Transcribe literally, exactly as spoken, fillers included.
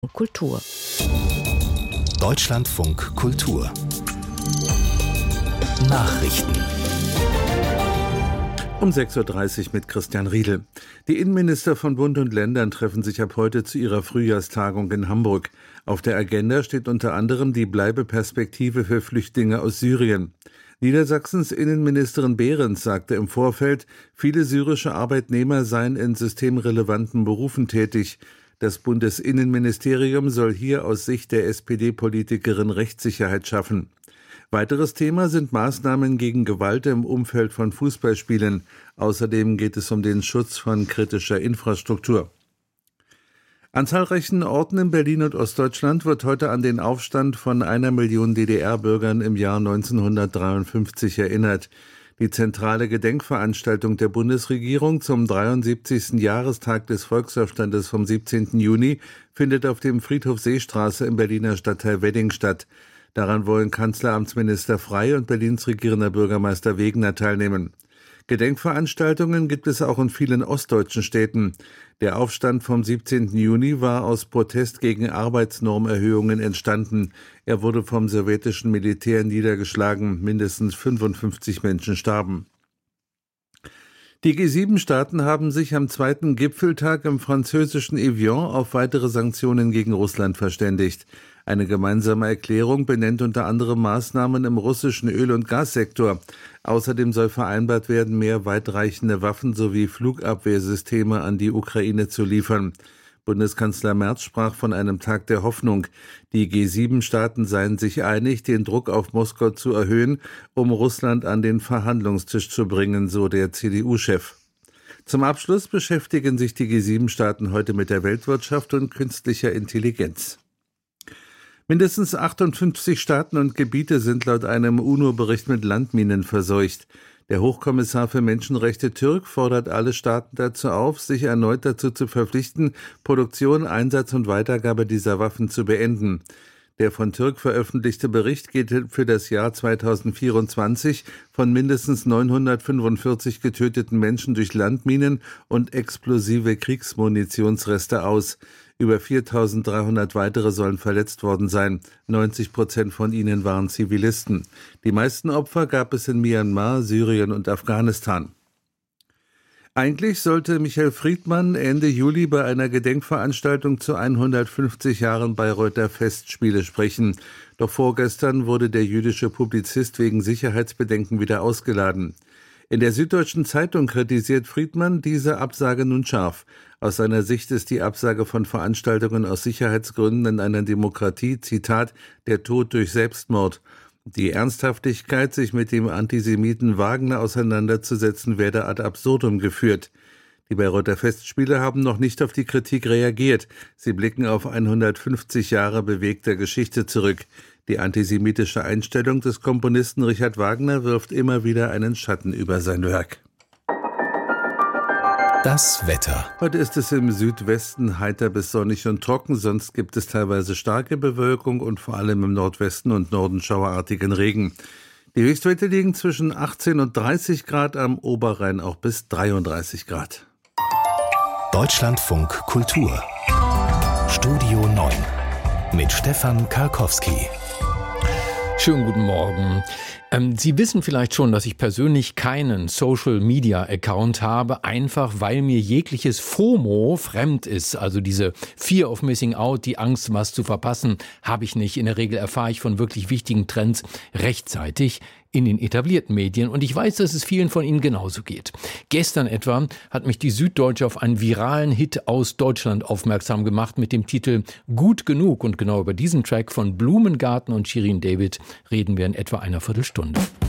Kultur. Deutschlandfunk Kultur. Nachrichten. Um sechs Uhr dreißig mit Christian Riedel. Die Innenminister von Bund und Ländern treffen sich ab heute zu ihrer Frühjahrstagung in Hamburg. Auf der Agenda steht unter anderem die Bleibeperspektive für Flüchtlinge aus Syrien. Niedersachsens Innenministerin Behrens sagte im Vorfeld, viele syrische Arbeitnehmer seien in systemrelevanten Berufen tätig. Das Bundesinnenministerium soll hier aus Sicht der S P D-Politikerin Rechtssicherheit schaffen. Weiteres Thema sind Maßnahmen gegen Gewalt im Umfeld von Fußballspielen. Außerdem geht es um den Schutz von kritischer Infrastruktur. An zahlreichen Orten in Berlin und Ostdeutschland wird heute an den Aufstand von einer Million D D R-Bürgern im Jahr neunzehnhundertdreiundfünfzig erinnert. Die zentrale Gedenkveranstaltung der Bundesregierung zum dreiundsiebzigsten Jahrestag des Volksaufstandes vom siebzehnten Juni findet auf dem Friedhof Seestraße im Berliner Stadtteil Wedding statt. Daran wollen Kanzleramtsminister Frey und Berlins regierender Bürgermeister Wegner teilnehmen. Gedenkveranstaltungen gibt es auch in vielen ostdeutschen Städten. Der Aufstand vom siebzehnten Juni war aus Protest gegen Arbeitsnormerhöhungen entstanden. Er wurde vom sowjetischen Militär niedergeschlagen. Mindestens fünfundfünfzig Menschen starben. Die G sieben Staaten haben sich am zweiten Gipfeltag im französischen Evian auf weitere Sanktionen gegen Russland verständigt. Eine gemeinsame Erklärung benennt unter anderem Maßnahmen im russischen Öl- und Gassektor. Außerdem soll vereinbart werden, mehr weitreichende Waffen sowie Flugabwehrsysteme an die Ukraine zu liefern. Bundeskanzler Merz sprach von einem Tag der Hoffnung. Die G sieben Staaten seien sich einig, den Druck auf Moskau zu erhöhen, um Russland an den Verhandlungstisch zu bringen, so der C D U-Chef. Zum Abschluss beschäftigen sich die G sieben Staaten heute mit der Weltwirtschaft und künstlicher Intelligenz. Mindestens achtundfünfzig Staaten und Gebiete sind laut einem UNO-Bericht mit Landminen verseucht. Der Hochkommissar für Menschenrechte Türk fordert alle Staaten dazu auf, sich erneut dazu zu verpflichten, Produktion, Einsatz und Weitergabe dieser Waffen zu beenden. Der von Türk veröffentlichte Bericht geht für das Jahr zweitausendvierundzwanzig von mindestens neunhundertfünfundvierzig getöteten Menschen durch Landminen und explosive Kriegsmunitionsreste aus. Über viertausenddreihundert weitere sollen verletzt worden sein. neunzig Prozent von ihnen waren Zivilisten. Die meisten Opfer gab es in Myanmar, Syrien und Afghanistan. Eigentlich sollte Michael Friedmann Ende Juli bei einer Gedenkveranstaltung zu hundertfünfzig Jahren Bayreuther Festspiele sprechen. Doch vorgestern wurde der jüdische Publizist wegen Sicherheitsbedenken wieder ausgeladen. In der Süddeutschen Zeitung kritisiert Friedmann diese Absage nun scharf. Aus seiner Sicht ist die Absage von Veranstaltungen aus Sicherheitsgründen in einer Demokratie, Zitat, der Tod durch Selbstmord. Die Ernsthaftigkeit, sich mit dem Antisemiten Wagner auseinanderzusetzen, werde ad absurdum geführt. Die Bayreuther Festspiele haben noch nicht auf die Kritik reagiert. Sie blicken auf hundertfünfzig Jahre bewegter Geschichte zurück. Die antisemitische Einstellung des Komponisten Richard Wagner wirft immer wieder einen Schatten über sein Werk. Das Wetter. Heute ist es im Südwesten heiter bis sonnig und trocken, sonst gibt es teilweise starke Bewölkung und vor allem im Nordwesten und Norden schauerartigen Regen. Die Höchstwerte liegen zwischen achtzehn und dreißig Grad, am Oberrhein auch bis dreiunddreißig Grad. Deutschlandfunk Kultur. Studio neun mit Stefan Karkowski. Schönen guten Morgen. Ähm, Sie wissen vielleicht schon, dass ich persönlich keinen Social-Media-Account habe, einfach weil mir jegliches FOMO fremd ist. Also diese Fear of Missing Out, die Angst, was zu verpassen, habe ich nicht. In der Regel erfahre ich von wirklich wichtigen Trends rechtzeitig in den etablierten Medien. Und ich weiß, dass es vielen von Ihnen genauso geht. Gestern etwa hat mich die Süddeutsche auf einen viralen Hit aus Deutschland aufmerksam gemacht mit dem Titel Gut genug. Und genau über diesen Track von Blumengarten und Shirin David reden wir in etwa einer Viertelstunde.